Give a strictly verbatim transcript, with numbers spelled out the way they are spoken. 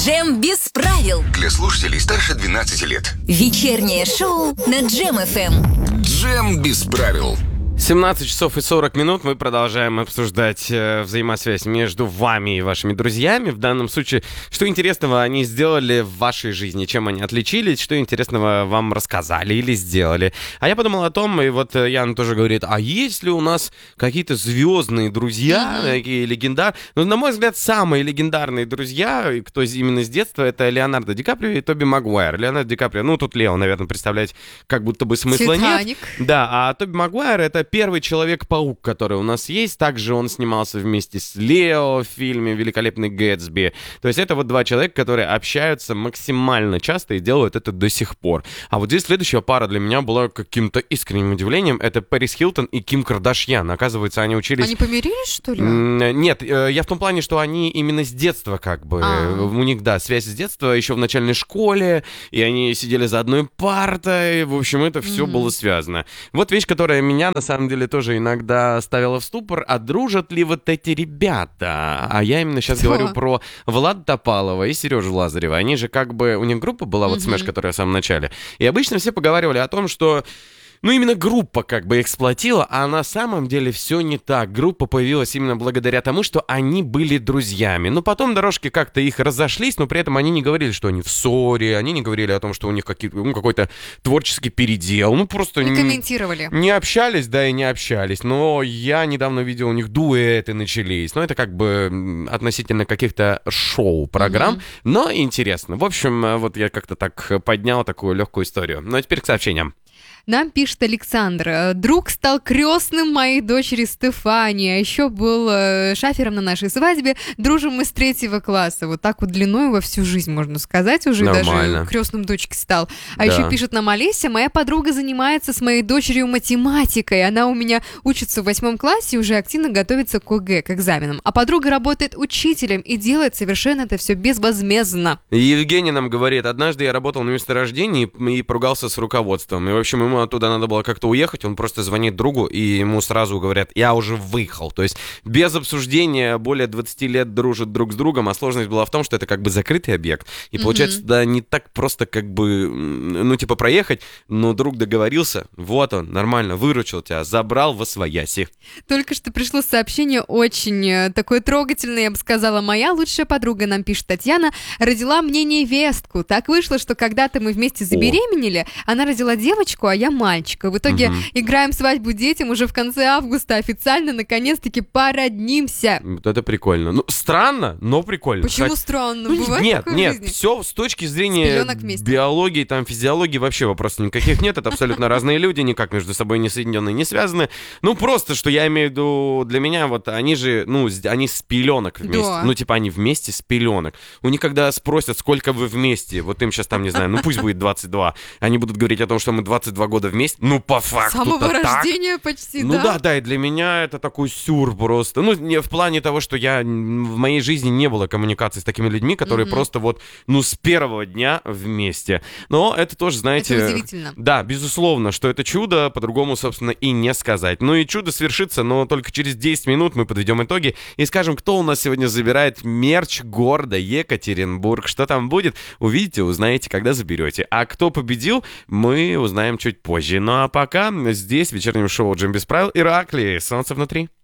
Джем без правил. Для слушателей старше двенадцати лет. Вечернее шоу на Джем эф эм. Джем без правил. семнадцать часов и сорок минут мы продолжаем обсуждать э, взаимосвязь между вами и вашими друзьями. В данном случае, что интересного они сделали в вашей жизни, чем они отличились, что интересного вам рассказали или сделали. А я подумал о том, и вот э, Яна тоже говорит, а есть ли у нас какие-то звездные друзья, mm-hmm. такие легендарные? Ну, на мой взгляд, самые легендарные друзья, кто именно с детства, это Леонардо Ди Каприо и Тоби Магуайр. Леонардо Ди Каприо, ну, тут Лео, наверное, представлять как будто бы смысла Титаник. нет. Да, а Тоби Магуайр — это первый Человек-паук, который у нас есть. Также он снимался вместе с Лео в фильме «Великолепный Гэтсби». То есть это вот два человека, которые общаются максимально часто и делают это до сих пор. А вот здесь следующая пара для меня была каким-то искренним удивлением. Это Пэрис Хилтон и Ким Кардашьян. Оказывается, они учились... Они помирились, что ли? Нет, я в том плане, что они именно с детства как бы... А-а-а. У них, да, связь с детства, еще в начальной школе, и они сидели за одной партой. В общем, это все mm-hmm. было связано. Вот вещь, которая меня, на самом деле, тоже иногда ставила в ступор, а дружат ли вот эти ребята? А я именно сейчас Кто? говорю про Влада Топалова и Сережу Лазарева. Они же как бы... У них группа была, вот Smash, которая в самом начале. И обычно все поговаривали о том, что... Ну, именно группа как бы эксплуатила, а на самом деле все не так. Группа появилась именно благодаря тому, что они были друзьями. Но потом дорожки как-то их разошлись, но при этом они не говорили, что они в ссоре, они не говорили о том, что у них какие- ну, какой-то творческий передел. Ну, просто... Не не, комментировали. Не общались, да и не общались. Но я недавно видел, у них дуэты начались. Но это как бы относительно каких-то шоу-программ. Mm-hmm. Но интересно. В общем, вот я как-то так поднял такую легкую историю. Ну, а теперь к сообщениям. Нам пишет Александр. Друг стал крестным моей дочери Стефании, а еще был э, шафером на нашей свадьбе. Дружим мы с третьего класса. Вот так вот длиной во всю жизнь, можно сказать, уже. Нормально. Даже крестным дочки стал. А Да. еще пишет нам Олеся. Моя подруга занимается с моей дочерью математикой. Она у меня учится в восьмом классе и уже активно готовится к ОГЭ, к экзаменам. А подруга работает учителем и делает совершенно это все безвозмездно. Евгений нам говорит, однажды я работал на месторождении и, и поругался с руководством. И, в общем, ему оттуда надо было как-то уехать, он просто звонит другу, и ему сразу говорят, я уже выехал. То есть без обсуждения более двадцати лет дружат друг с другом, а сложность была в том, что это как бы закрытый объект. И mm-hmm. получается, да, не так просто как бы, ну, типа проехать, но друг договорился, вот он, нормально, выручил тебя, забрал восвояси. Только что пришло сообщение очень такое трогательное, я бы сказала. Моя лучшая подруга, нам пишет Татьяна, родила мне невестку. Так вышло, что когда-то мы вместе забеременели, О. она родила девочку, а я мальчика. В итоге угу. играем свадьбу детям уже в конце августа. Официально, наконец-таки, породнимся. Вот это прикольно. Ну, странно, но прикольно. Почему Кстати, странно? Ну, Бывает нет, такое в нет, жизни? все с точки зрения биологии, там, физиологии вообще вопросов никаких нет. Это абсолютно разные люди, никак между собой не соединенные, не связаны. Ну, просто, что я имею в виду, для меня, вот, они же, ну, они с пеленок вместе. Да. Ну, типа, они вместе с пеленок. У них, когда спросят, сколько вы вместе, вот им сейчас там, не знаю, ну, пусть будет двадцать два, они будут говорить о том, что мы двадцать два года вместе. Ну, по факту С самого так. рождения почти, ну, да? Ну да, да, и для меня это такой сюр просто. Ну, не в плане того, что я в моей жизни не было коммуникации с такими людьми, которые mm-hmm. просто вот, ну, с первого дня вместе. Но это тоже, знаете... Это удивительно. Да, безусловно, что это чудо, по-другому, собственно, и не сказать. Ну и чудо свершится, но только через десять минут мы подведем итоги и скажем, кто у нас сегодня забирает мерч города Екатеринбург. Что там будет, увидите, узнаете, когда заберете. А кто победил, мы узнаем чуть позже. Ну а пока здесь в вечернем шоу «Джем без правил» Ираклий, «Солнце внутри».